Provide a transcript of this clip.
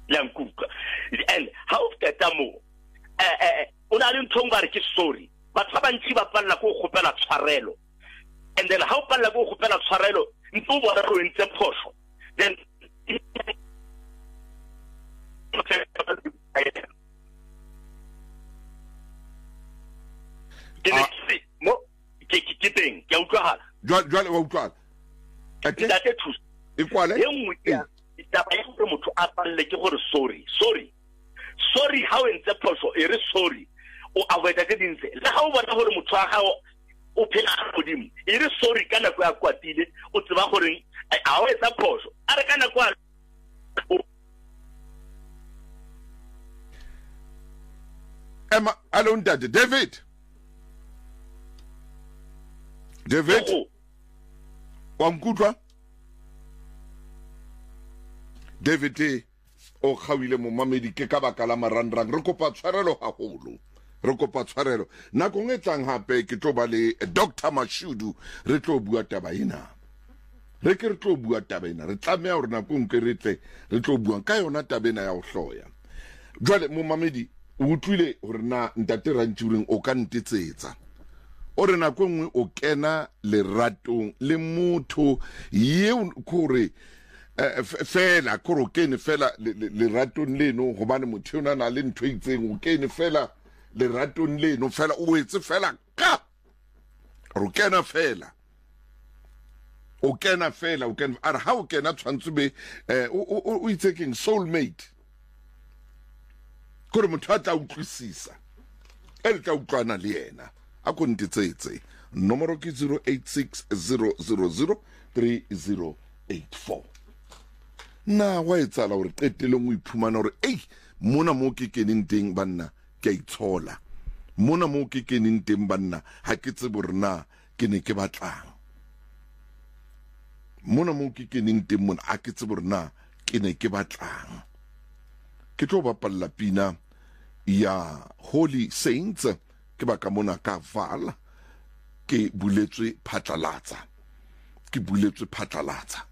and how that mo una le nthong ba re ke sorry batho ba bantsi ba palla go gopela tshwarelo and then how palla go gopela tshwarelo ntse bo re ntse phosho then mo ke teng ke utlwahala jwale wa utlwala ntate thusa e kwale engwe ya taba ya gore motho a palle ke gore sorry how ntse phosho e re sorry o avoida ke dintse le ha o bona gore motho wa gago o phela a godimo e re sorry kana go ya kwatile o tseba gore a o etsa phosho a re kana kwa Emma alone dad David wa mkutlwa David o khawile mo mamedi ke ka baka la marandrang re kopa tshwarelo haholo re kopa tshwarelo nako ngetlang hape ke tlo ba le Dr Mashudu re tlo bua taba ena re ke re tlo bua taba ena re tlamea hore nako nke re tle re tlo bua ka yona taba ena ya ho hloya jwale mo mamedi o utlwile hore na ntate Rantšureng o ka ntetsetsa o re nako nngwe o kena le ratong le motho ye kore fela kore o kene fela le ratong leno gobane motho o na le ntho itseng o kene fela le ratong leno fela o etse fela ka o kena fela o kena are ha o kena tshwantse be o itsekeng soulmate kore motho a tla utlwisisa e tla utlwana le yena a ko ntetsetse nomoro ke 0860003084 na wa etsala hore qeteleng o iphumana hore mona mo ke keneng teng banna ke a itshola mona mo ke keneng teng banna ha ke tsebe hore na ke ne ke batlang mona mo ke keneng teng mona a ke tsebe hore na ke ne ke batlang ke tlo bapalla pina ya Holy Saints ke baka mona ka vala ke buletswe phatlalatsa